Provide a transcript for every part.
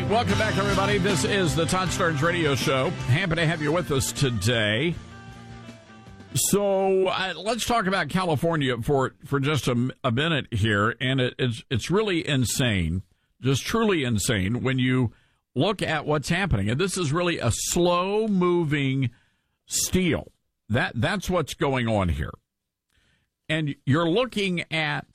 right, welcome back, everybody. This is the Todd Starnes Radio Show. Happy to have you with us today. So let's talk about California for just a minute here, and it's really insane, just truly insane when you look at what's happening. And this is really a slow-moving steal. That's what's going on here. And you're looking at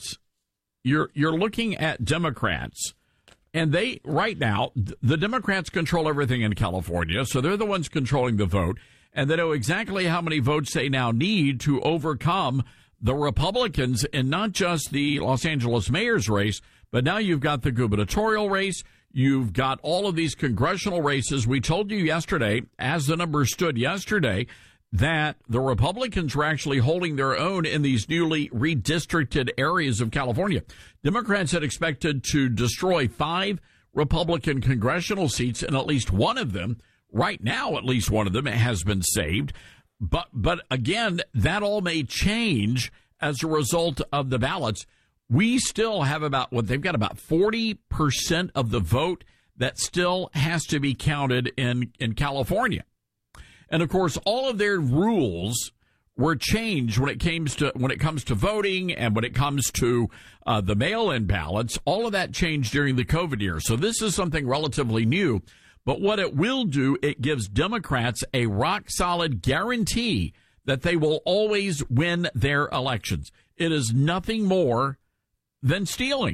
Democrats. And they, right now, the Democrats control everything in California, so they're the ones controlling the vote, and they know exactly how many votes they now need to overcome the Republicans in not just the Los Angeles mayor's race, but now you've got the gubernatorial race, you've got all of these congressional races. We told you yesterday, as the numbers stood yesterday, that the Republicans were actually holding their own in these newly redistricted areas of California. Democrats had expected to destroy 5 Republican congressional seats, and at least one of them, right now at least one of them, has been saved. But again, that all may change as a result of the ballots. We still have they've got about 40% of the vote that still has to be counted in California. And of course, all of their rules were changed when it comes to voting and when it comes to the mail-in ballots. All of that changed during the COVID year. So this is something relatively new. But what it will do, it gives Democrats a rock-solid guarantee that they will always win their elections. It is nothing more than stealing.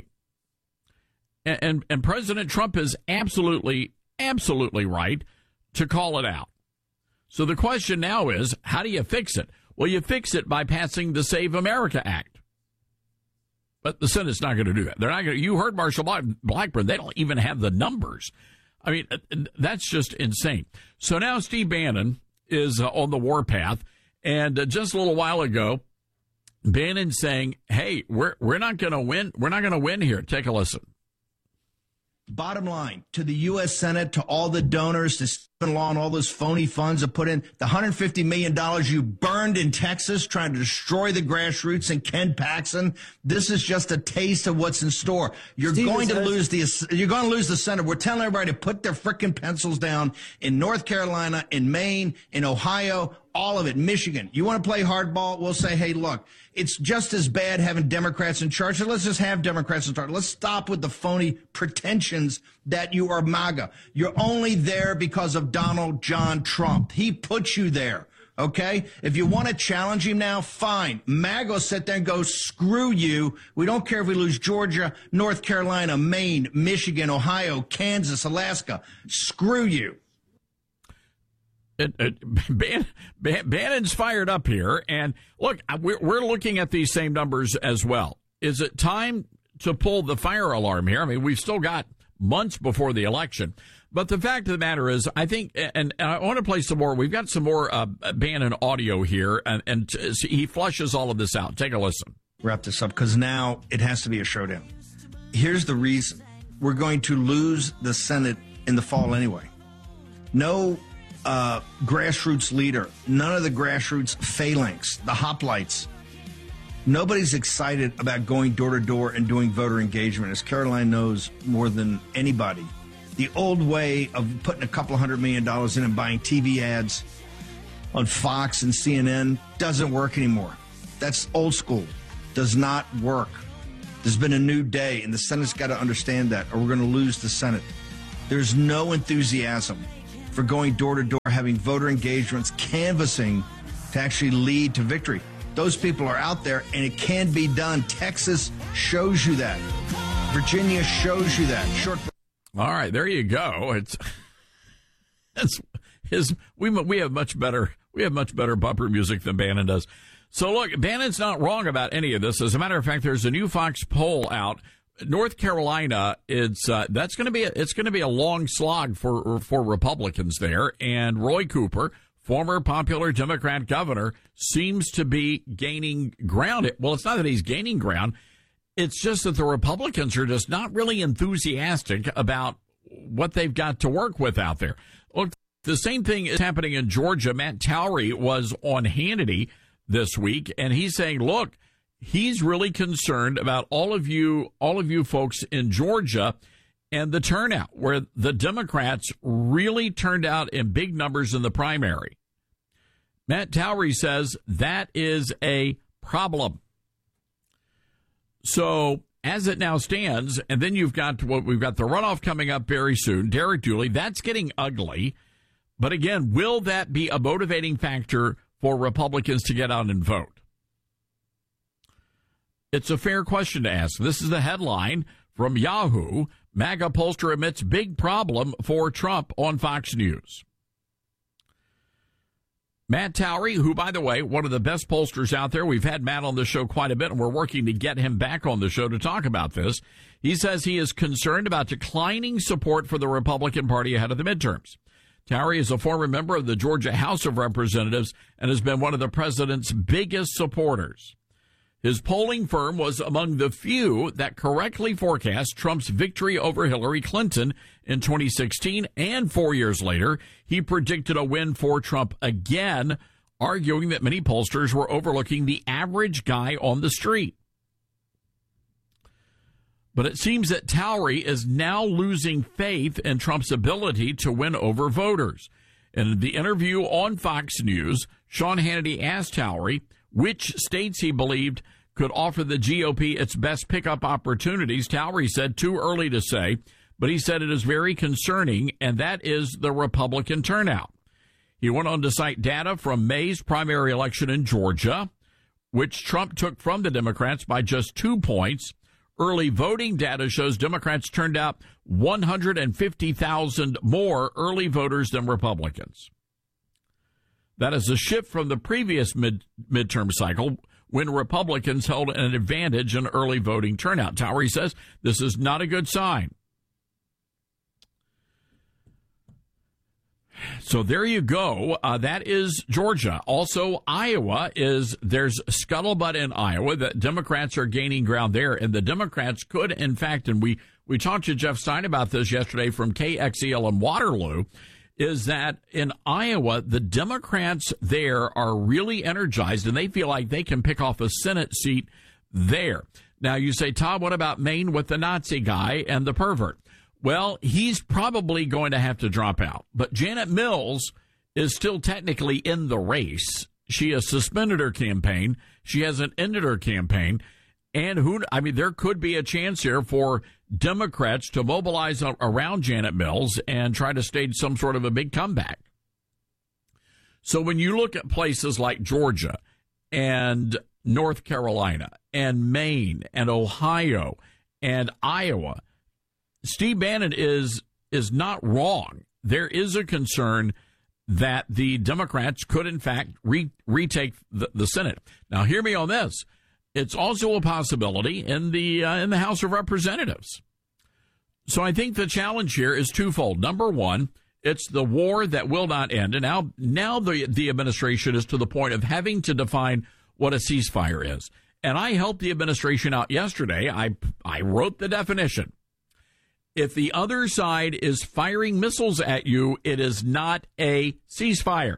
And President Trump is absolutely right to call it out. So the question now is, how do you fix it? Well, you fix it by passing the Save America Act. But the Senate's not going to do that. They're not going to. You heard Marshall Blackburn. They don't even have the numbers. I mean, that's just insane. So now Steve Bannon is on the warpath. And just a little while ago, Bannon saying, hey, we're not going to win. We're not going to win here. Take a listen. Bottom line, to the U.S. Senate, to all the donors, to Stephen Law and all those phony funds that put in, the $150 million you burned in Texas trying to destroy the grassroots and Ken Paxton, this is just a taste of what's in store. You're going to lose the Senate. We're telling everybody to put their frickin' pencils down in North Carolina, in Maine, in Ohio, all of it, Michigan. You want to play hardball? We'll say, hey, look, it's just as bad having Democrats in charge. So let's just have Democrats in charge. Let's stop with the phony pretensions that you are MAGA. You're only there because of Donald John Trump. He put you there. Okay? If you want to challenge him now, fine. MAGA will sit there and go, screw you. We don't care if we lose Georgia, North Carolina, Maine, Michigan, Ohio, Kansas, Alaska. Screw you. Bannon's fired up here, and look, we're looking at these same numbers as well. Is it time to pull the fire alarm here? I mean, we've still got months before the election, but the fact of the matter is, I think, and I want to play some more. We've got some more Bannon audio here, and he flushes all of this out. Take a listen. Wrap this up, because now it has to be a showdown. Here's the reason. We're going to lose the Senate in the fall anyway. No grassroots leader, none of the grassroots phalanx, the hoplites. Nobody's excited about going door to door and doing voter engagement, as Caroline knows more than anybody. The old way of putting a couple $100 million in and buying TV ads on Fox and CNN doesn't work anymore. That's old school. Does not work. There's been a new day, and the Senate's got to understand that, or we're going to lose the Senate. There's no enthusiasm for going door to door, having voter engagements, canvassing to actually lead to victory. Those people are out there, and it can be done. Texas shows you that. Virginia shows you that. All right, there you go. We have much better bumper music than Bannon does. So look, Bannon's not wrong about any of this. As a matter of fact, there's a new Fox poll out. North Carolina, it's going to be a long slog for Republicans there, and Roy Cooper, former popular Democrat governor, seems to be gaining ground. Well, it's not that he's gaining ground. It's just that the Republicans are just not really enthusiastic about what they've got to work with out there. Look, the same thing is happening in Georgia. Matt Towery was on Hannity this week, and he's saying, look, he's really concerned about all of you folks in Georgia, and the turnout, where the Democrats really turned out in big numbers in the primary. Matt Towery says that is a problem. So as it now stands, and then we've got the runoff coming up very soon, Derek Dooley, that's getting ugly. But again, will that be a motivating factor for Republicans to get out and vote? It's a fair question to ask. This is the headline from Yahoo. MAGA pollster admits big problem for Trump on Fox News. Matt Towery, who, by the way, one of the best pollsters out there. We've had Matt on the show quite a bit, and we're working to get him back on the show to talk about this. He says he is concerned about declining support for the Republican Party ahead of the midterms. Towery is a former member of the Georgia House of Representatives and has been one of the president's biggest supporters. His polling firm was among the few that correctly forecast Trump's victory over Hillary Clinton in 2016, and 4 years later, he predicted a win for Trump again, arguing that many pollsters were overlooking the average guy on the street. But it seems that Towery is now losing faith in Trump's ability to win over voters. In the interview on Fox News, Sean Hannity asked Towery which states he believed could offer the GOP its best pickup opportunities. Towery said too early to say, but he said it is very concerning, and that is the Republican turnout. He went on to cite data from May's primary election in Georgia, which Trump took from the Democrats by just 2 points. Early voting data shows Democrats turned out 150,000 more early voters than Republicans. That is a shift from the previous midterm cycle, when Republicans held an advantage in early voting turnout. Towery says this is not a good sign. So there you go. That is Georgia. Also, Iowa there's scuttlebutt in Iowa that Democrats are gaining ground there, and the Democrats could, in fact, and we talked to Jeff Stein about this yesterday from KXEL in Waterloo, is that in Iowa, the Democrats there are really energized, and they feel like they can pick off a Senate seat there. Now, you say, Todd, what about Maine with the Nazi guy and the pervert? Well, he's probably going to have to drop out. But Janet Mills is still technically in the race. She has suspended her campaign. She hasn't ended her campaign. And there could be a chance here for Democrats to mobilize around Janet Mills and try to stage some sort of a big comeback. So when you look at places like Georgia and North Carolina and Maine and Ohio and Iowa, Steve Bannon is not wrong. There is a concern that the Democrats could, in fact, retake the Senate. Now, hear me on this. It's also a possibility in the House of Representatives. So I think the challenge here is twofold. Number one, it's the war that will not end. And now the administration is to the point of having to define what a ceasefire is. And I helped the administration out yesterday. I wrote the definition. If the other side is firing missiles at you, it is not a ceasefire.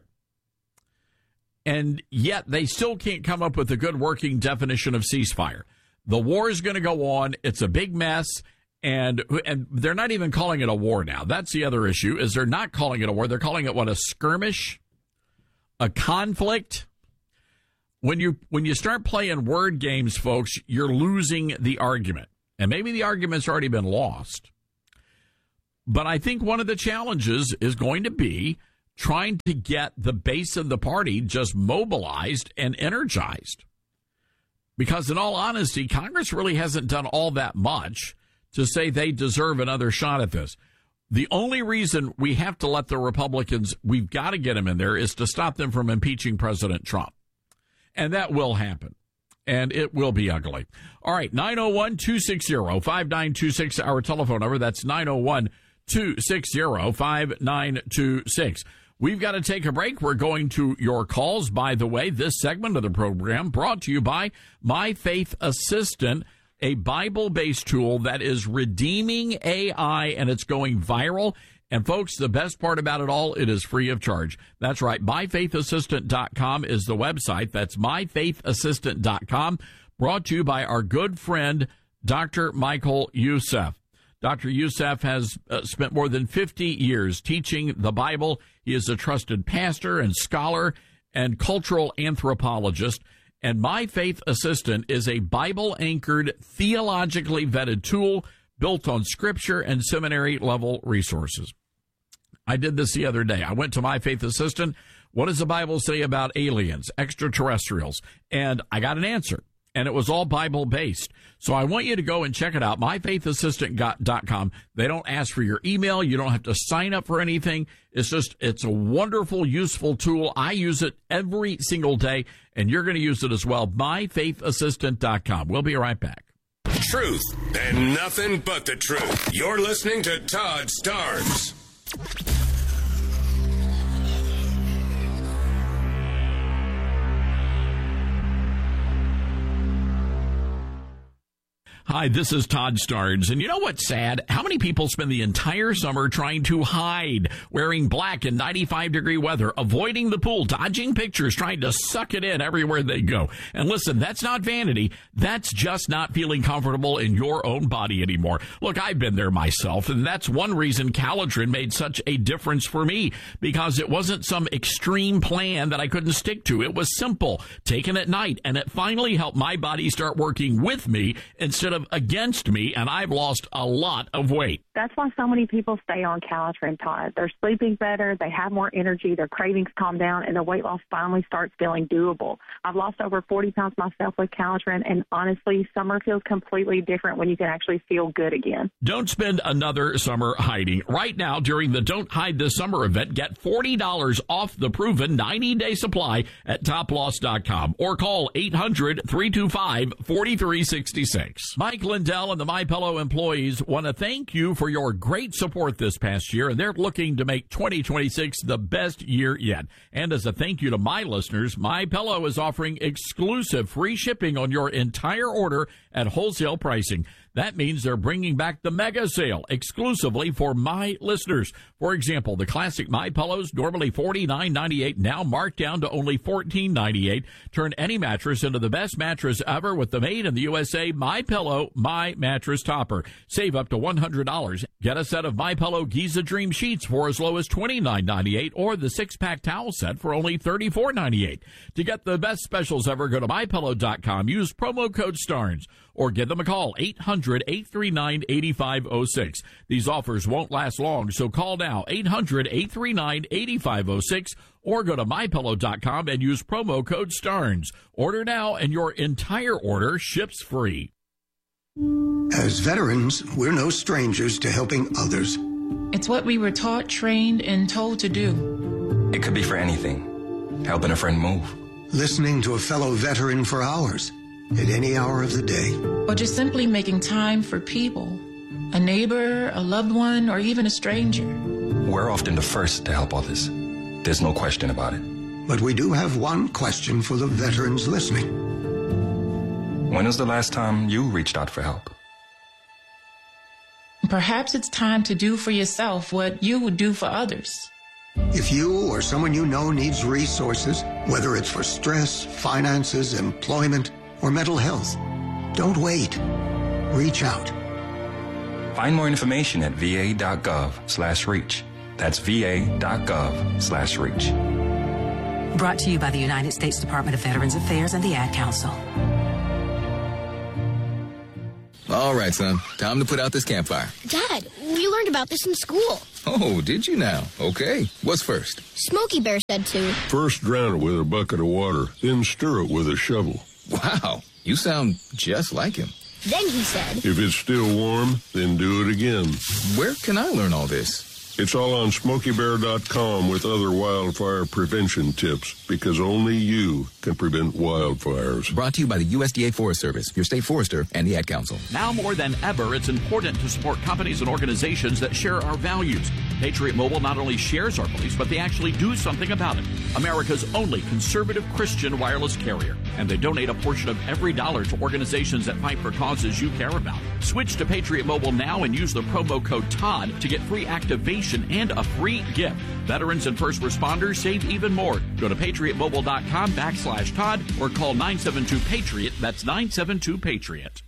And yet they still can't come up with a good working definition of ceasefire. The war is going to go on. It's a big mess. And they're not even calling it a war now. That's the other issue, is they're not calling it a war. They're calling it, a skirmish, a conflict. When you start playing word games, folks, you're losing the argument. And maybe the argument's already been lost. But I think one of the challenges is going to be trying to get the base of the party just mobilized and energized. Because in all honesty, Congress really hasn't done all that much to say they deserve another shot at this. The only reason we have to let the Republicans, we've got to get them in there, is to stop them from impeaching President Trump. And that will happen. And it will be ugly. All right, 901-260-5926, our telephone number. That's 901-260-5926. We've got to take a break. We're going to your calls. By the way, this segment of the program brought to you by My Faith Assistant, a Bible-based tool that is redeeming AI, and it's going viral. And, folks, the best part about it all, it is free of charge. That's right. MyFaithAssistant.com is the website. That's MyFaithAssistant.com, brought to you by our good friend, Dr. Michael Youssef. Dr. Youssef has spent more than 50 years teaching the Bible. He is a trusted pastor and scholar and cultural anthropologist. And My Faith Assistant is a Bible-anchored, theologically vetted tool built on scripture and seminary-level resources. I did this the other day. I went to My Faith Assistant. What does the Bible say about aliens, extraterrestrials? And I got an answer, and it was all Bible-based. So I want you to go and check it out, myfaithassistant.com. They don't ask for your email. You don't have to sign up for anything. It's a wonderful, useful tool. I use it every single day, and you're going to use it as well. myfaithassistant.com. We'll be right back. Truth and nothing but the truth. You're listening to Todd Starnes. Hi, this is Todd Starnes, and you know what's sad? How many people spend the entire summer trying to hide, wearing black in 95-degree weather, avoiding the pool, dodging pictures, trying to suck it in everywhere they go? And listen, that's not vanity. That's just not feeling comfortable in your own body anymore. Look, I've been there myself, and that's one reason Calitrin made such a difference for me, because it wasn't some extreme plan that I couldn't stick to. It was simple, taken at night, and it finally helped my body start working with me instead of against me, and I've lost a lot of weight. That's why so many people stay on Calitrin, Todd. They're sleeping better, they have more energy, their cravings calm down, and their weight loss finally starts feeling doable. I've lost over 40 pounds myself with Calitrin, and honestly, summer feels completely different when you can actually feel good again. Don't spend another summer hiding. Right now, during the Don't Hide This Summer event, get $40 off the proven 90-day supply at toploss.com or call 800-325-4366. Mike Lindell and the MyPillow employees want to thank you for your great support this past year, and they're looking to make 2026 the best year yet. And as a thank you to my listeners, MyPillow is offering exclusive free shipping on your entire order at wholesale pricing. That means they're bringing back the mega sale exclusively for my listeners. For example, the classic My Pillows, normally $49.98, now marked down to only $14.98. Turn any mattress into the best mattress ever with the made in the USA My Pillow My Mattress Topper. Save up to $100. Get a set of My Pillow Giza Dream Sheets for as low as $29.98 or the 6-pack towel set for only $34.98. To get the best specials ever, go to MyPillow.com. Use promo code STARNS or give them a call, 800-839-8506. These offers won't last long, so call now, 800-839-8506, or go to MyPillow.com and use promo code STARNS. Order now, and your entire order ships free. As veterans, we're no strangers to helping others. It's what we were taught, trained, and told to do. It could be for anything. Helping a friend move. Listening to a fellow veteran for hours, at any hour of the day. Or just simply making time for people. A neighbor, a loved one, or even a stranger. We're often the first to help others. There's no question about it. But we do have one question for the veterans listening. When was the last time you reached out for help? Perhaps it's time to do for yourself what you would do for others. If you or someone you know needs resources, whether it's for stress, finances, employment, or mental health, don't wait. Reach out. Find more information at va.gov/reach. That's va.gov/reach. Brought to you by the United States Department of Veterans Affairs and the Ad Council. All right, son. Time to put out this campfire. Dad, we learned about this in school. Oh, did you now? Okay. What's first? Smokey Bear said to. First drown it with a bucket of water, then stir it with a shovel. Wow. You sound just like him. Then he said. If it's still warm, then do it again. Where can I learn all this? It's all on SmokeyBear.com with other wildfire prevention tips, because only you can prevent wildfires. Brought to you by the USDA Forest Service, your state forester, and the Ad Council. Now more than ever, it's important to support companies and organizations that share our values. Patriot Mobile not only shares our beliefs, but they actually do something about it. America's only conservative Christian wireless carrier. And they donate a portion of every dollar to organizations that fight for causes you care about. Switch to Patriot Mobile now and use the promo code TODD to get free activation and a free gift. Veterans and first responders save even more. Go to patriotmobile.com/Todd or call 972-PATRIOT. That's 972-PATRIOT.